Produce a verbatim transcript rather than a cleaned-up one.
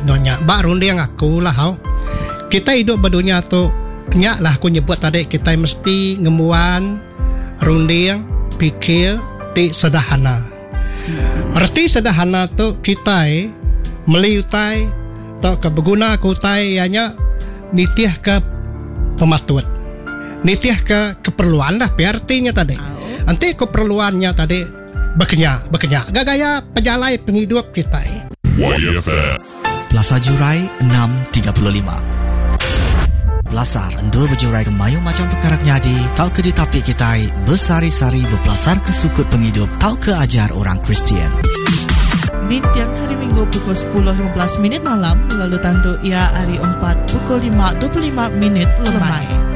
donya ba runding aku lah hau. Kita hidup berdunia tu nyak lah aku nyebut tadi kita mesti ngemuan runding pikir ti sederhana. Arti sederhana tu kita meliutai atau ke berguna kutai ianya nitiah ke pematut. Nitiah ke keperluan dah artinya tadi. Nanti keperluannya tadi berkenyak, berkenyak. Gaya pejalai penghidup kita. Plaza Jurai enam tiga lima. Belasar endur berjurai ke mayu macam perkara nyadi. Tau ke ditapik kita bersari-sari berpelasar ke sukut penghidup. Tau ke ajar orang Kristian. Di tiang hari Minggu pukul sepuluh lima belas minit malam, lalu tandu ia hari empat pukul lima dua puluh lima minit lemai.